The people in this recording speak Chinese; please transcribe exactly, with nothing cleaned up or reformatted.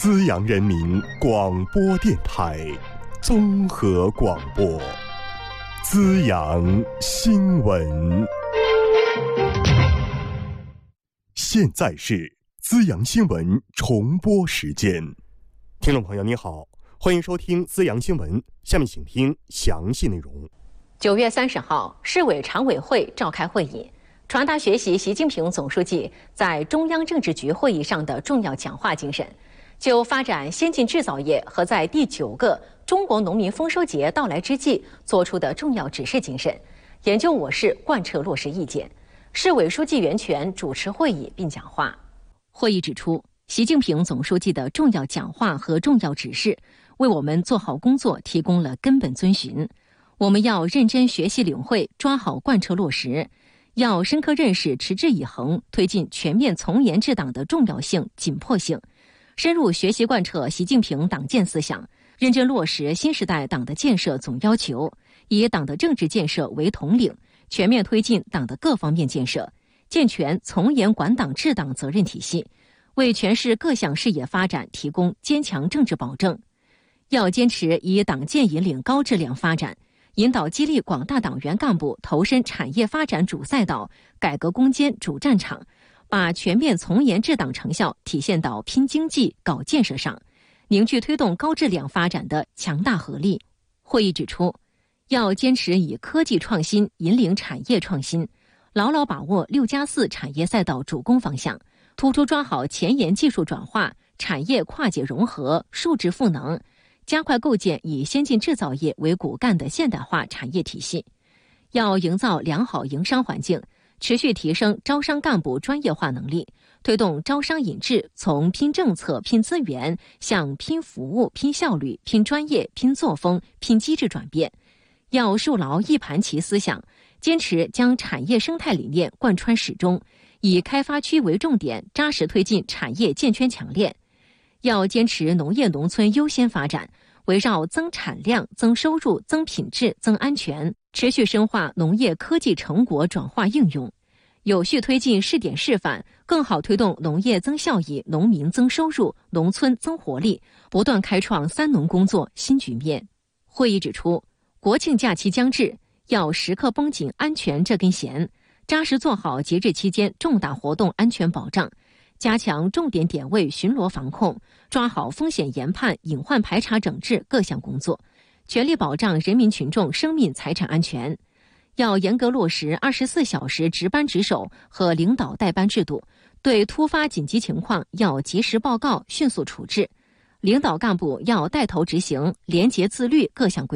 资阳人民广播电台综合广播，资阳新闻。现在是资阳新闻重播时间。听众朋友你好，欢迎收听资阳新闻，下面请听详细内容。 九月三十号，市委常委会召开会议，传达学习习近平总书记在中央政治局会议上的重要讲话精神，就发展先进制造业和在第九个中国农民丰收节到来之际作出的重要指示精神，研究我市贯彻落实意见。市委书记袁泉主持会议并讲话。会议指出，习近平总书记的重要讲话和重要指示，为我们做好工作提供了根本遵循。我们要认真学习领会，抓好贯彻落实，要深刻认识持之以恒推进全面从严治党的重要性、紧迫性，深入学习贯彻习近平党建思想，认真落实新时代党的建设总要求，以党的政治建设为统领，全面推进党的各方面建设，健全从严管党治党责任体系，为全市各项事业发展提供坚强政治保证。要坚持以党建引领高质量发展，引导激励广大党员干部投身产业发展主赛道、改革攻坚主战场，把全面从严治党成效体现到拼经济、搞建设上，凝聚推动高质量发展的强大合力。会议指出，要坚持以科技创新引领产业创新，牢牢把握六加四产业赛道主攻方向，突出抓好前沿技术转化、产业跨界融合、数质赋能，加快构建以先进制造业为骨干的现代化产业体系。要营造良好营商环境，持续提升招商干部专业化能力，推动招商引智从拼政策、拼资源向拼服务、拼效率、拼专业、拼作风、拼机制转变。要树牢一盘棋思想，坚持将产业生态理念贯穿始终，以开发区为重点，扎实推进产业建圈强链。要坚持农业农村优先发展，围绕增产量、增收入、增品质、增安全，持续深化农业科技成果转化应用，有序推进试点示范，更好推动农业增效益、农民增收入、农村增活力，不断开创三农工作新局面。会议指出，国庆假期将至，要时刻绷紧安全这根弦，扎实做好节日期间重大活动安全保障，加强重点点位巡逻防控，抓好风险研判、隐患排查整治各项工作，全力保障人民群众生命财产安全。要严格落实二十四小时值班值守和领导带班制度，对突发紧急情况要及时报告、迅速处置。领导干部要带头执行廉洁自律各项规